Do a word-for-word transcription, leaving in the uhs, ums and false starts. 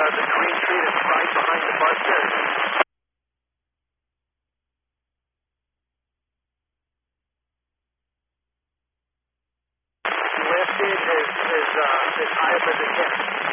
the green tree that's right behind the bus there. Lifted as, as, uh, as high up as it can.